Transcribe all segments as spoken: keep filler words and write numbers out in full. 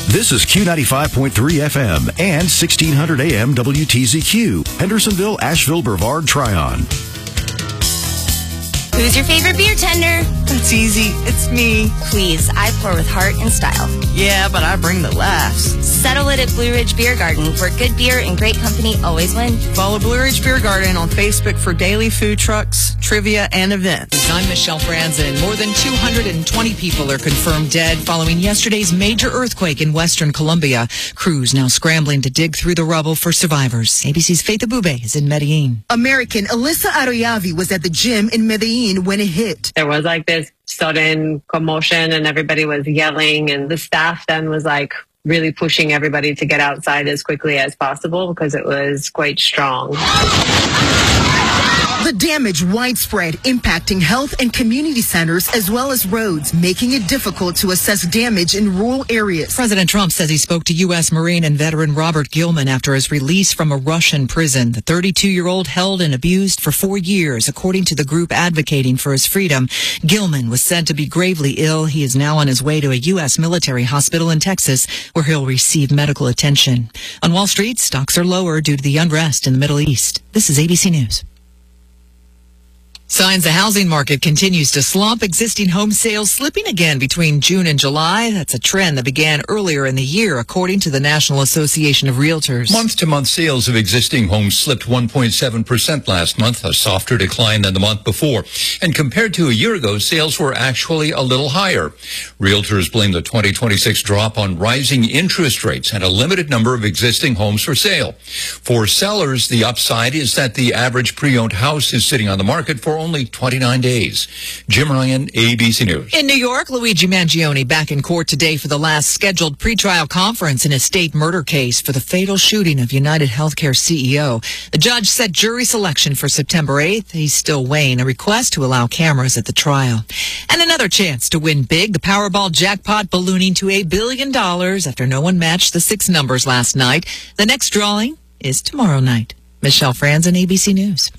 This is Q ninety-five point three F M and sixteen hundred A M W T Z Q, Hendersonville, Asheville, Brevard, Tryon. Who's your favorite beer tender? That's easy. It's me. Please, I pour with heart and style. Yeah, but I bring the laughs. Settle it at Blue Ridge Beer Garden, where good beer and great company always win. Follow Blue Ridge Beer Garden on Facebook for daily food trucks, trivia, and events. I'm Michelle Franzen. More than two hundred twenty people are confirmed dead following yesterday's major earthquake in western Colombia. Crews now scrambling to dig through the rubble for survivors. A B C's Faith Abube is in Medellin. American Alyssa Aroyavi was at the gym in Medellin when it hit. There was like this sudden commotion and everybody was yelling, and the staff then was like really pushing everybody to get outside as quickly as possible because it was quite strong. The damage widespread, impacting health and community centers as well as roads, making it difficult to assess damage in rural areas. President Trump says he spoke to U S Marine and veteran Robert Gilman after his release from a Russian prison. The thirty-two-year-old held and abused for four years, according to the group advocating for his freedom. Gilman was said to be gravely ill. He is now on his way to a U S military hospital in Texas, where he'll receive medical attention. On Wall Street, stocks are lower due to the unrest in the Middle East. This is A B C News. Signs the housing market continues to slump. Existing home sales slipping again between June and July. That's a trend that began earlier in the year, according to the National Association of Realtors. Month-to-month sales of existing homes slipped one point seven percent last month, a softer decline than the month before. And compared to a year ago, sales were actually a little higher. Realtors blame the twenty twenty-six drop on rising interest rates and a limited number of existing homes for sale. For sellers, the upside is that the average pre-owned house is sitting on the market for only twenty-nine days. Jim Ryan, A B C News. In New York, Luigi Mangione back in court today for the last scheduled pretrial conference in a state murder case for the fatal shooting of United Healthcare C E O. The judge set jury selection for September eighth. He's still weighing a request to allow cameras at the trial. And another chance to win big. The Powerball jackpot ballooning to a billion dollars after no one matched the six numbers last night. The next drawing is tomorrow night. Michelle Franzen, A B C News.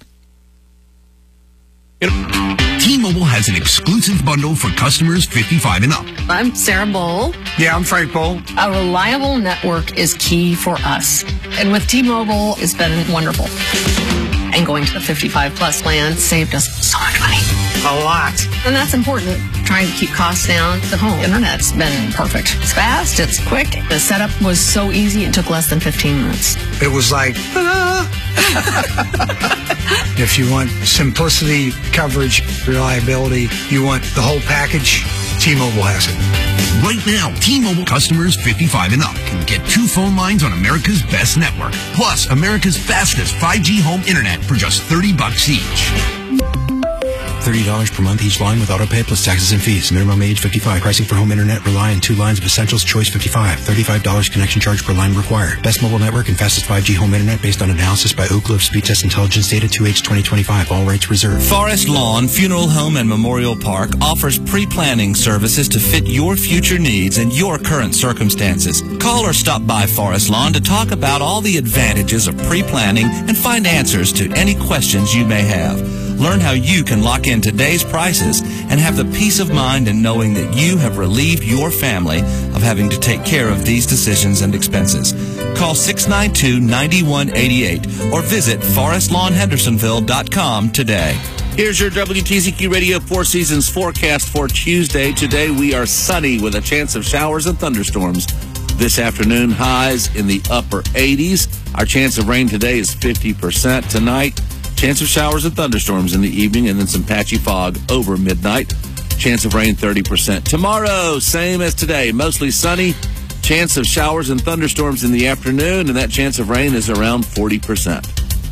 T-Mobile has an exclusive bundle for customers fifty-five and up. I'm Sarah Bowl. Yeah, I'm Frank Bowl. A reliable network is key for us. And with T-Mobile, it's been wonderful. And going to the fifty-five plus plan saved us so much money. A lot. And that's important. Trying to keep costs down. The home internet's been perfect. It's fast. It's quick. The setup was so easy. It took less than fifteen minutes. It was like, ah. If you want simplicity, coverage, reliability, you want the whole package, T-Mobile has it. Right now, T-Mobile customers fifty-five and up can get two phone lines on America's best network, plus America's fastest five G home internet for just thirty bucks each. thirty dollars per month each line with autopay plus taxes and fees. Minimum age fifty-five. Pricing for home internet rely on two lines of Essentials Choice fifty-five. thirty-five dollars connection charge per line required. Best mobile network and fastest five G home internet based on analysis by Oak Grove Speed Test Intelligence Data two H twenty twenty-five. All rights reserved. Forest Lawn Funeral Home and Memorial Park offers pre-planning services to fit your future needs and your current circumstances. Call or stop by Forest Lawn to talk about all the advantages of pre-planning and find answers to any questions you may have. Learn how you can lock in today's prices and have the peace of mind in knowing that you have relieved your family of having to take care of these decisions and expenses. Call six nine two, nine one eight eight or visit forest lawn hendersonville dot com today. Here's your W T Z Q Radio Four Seasons forecast for Tuesday. Today we are sunny with a chance of showers and thunderstorms. This afternoon, highs in the upper eighties. Our chance of rain today is fifty percent. Tonight, chance of showers and thunderstorms in the evening and then some patchy fog over midnight. Chance of rain thirty percent. Tomorrow, same as today, mostly sunny. Chance of showers and thunderstorms in the afternoon, and that chance of rain is around forty percent.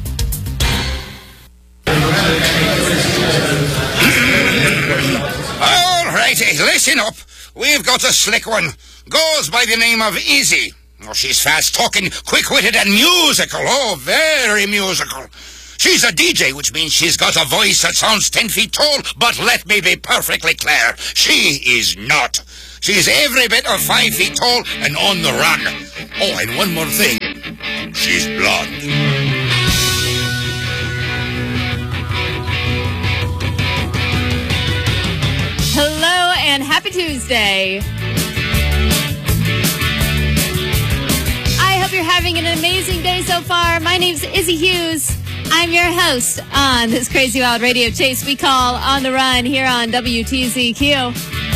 All righty, listen up. We've got a slick one. Goes by the name of Izzy. Oh, she's fast-talking, quick-witted, and musical. Oh, very musical. She's a D J, which means she's got a voice that sounds ten feet tall, but let me be perfectly clear. She is not. She's every bit of five feet tall and on the run. Oh, and one more thing. She's blonde. Hello and happy Tuesday. you're having an amazing day so far. My name's Izzy Hughes. I'm your host on this Crazy Wild Radio Chase we call On the Run here on W T Z Q.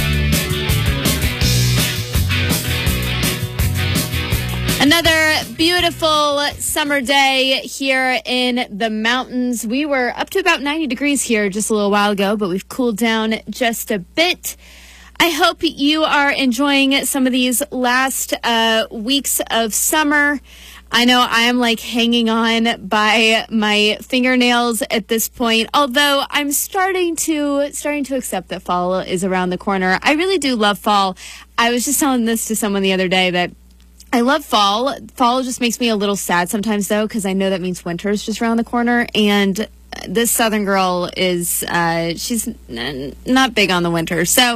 Another beautiful summer day here in the mountains. We were up to about ninety degrees here just a little while ago, but we've cooled down just a bit. I hope you are enjoying some of these last uh, weeks of summer. I know I am like hanging on by my fingernails at this point, although I'm starting to starting to accept that fall is around the corner. I really do love fall. I was just telling this to someone the other day that I love fall. Fall just makes me a little sad sometimes, though, because I know that means winter is just around the corner. And this Southern girl is, uh, she's n- not big on the winter. So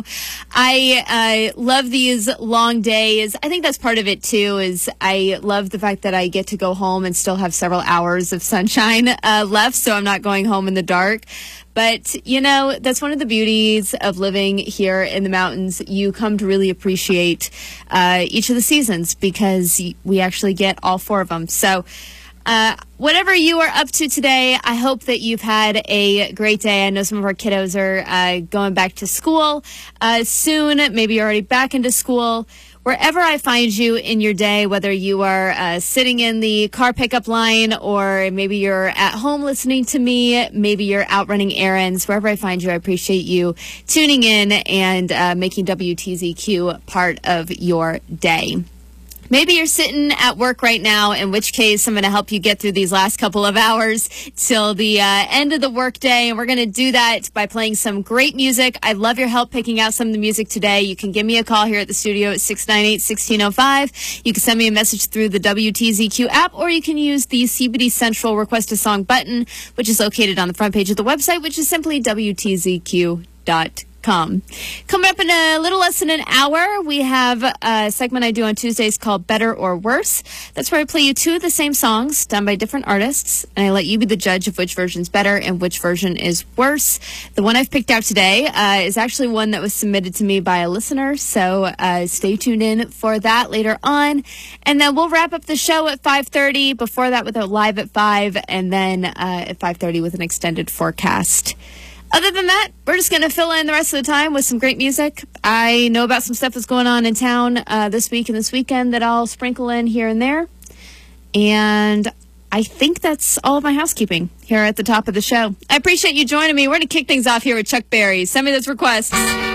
I uh, love these long days. I think that's part of it, too, is I love the fact that I get to go home and still have several hours of sunshine uh, left, so I'm not going home in the dark. But, you know, that's one of the beauties of living here in the mountains. You come to really appreciate uh, each of the seasons because we actually get all four of them. So uh, whatever you are up to today, I hope that you've had a great day. I know some of our kiddos are uh, going back to school uh, soon. Maybe you're already back into school. Wherever I find you in your day, whether you are uh, sitting in the car pickup line or maybe you're at home listening to me, maybe you're out running errands, wherever I find you, I appreciate you tuning in and uh, making W T Z Q part of your day. Maybe you're sitting at work right now, in which case I'm going to help you get through these last couple of hours till the uh, end of the workday, and we're going to do that by playing some great music. I'd love your help picking out some of the music today. You can give me a call here at the studio at six nine eight, one six zero five. You can send me a message through the W T Z Q app, or you can use the C B D Central Request a Song button, which is located on the front page of the website, which is simply W T Z Q dot com. Com. Coming up in a little less than an hour, we have a segment I do on Tuesdays called Better or Worse. That's where I play you two of the same songs done by different artists, and I let you be the judge of which version's better and which version is worse. The one I've picked out today uh, is actually one that was submitted to me by a listener, so uh, stay tuned in for that later on. And then we'll wrap up the show at five thirty, before that with a live at five, and then uh, at five thirty with an extended forecast. Other than that, we're just going to fill in the rest of the time with some great music. I know about some stuff that's going on in town uh, this week and this weekend that I'll sprinkle in here and there. And I think that's all of my housekeeping here at the top of the show. I appreciate you joining me. We're going to kick things off here with Chuck Berry. Send me those requests.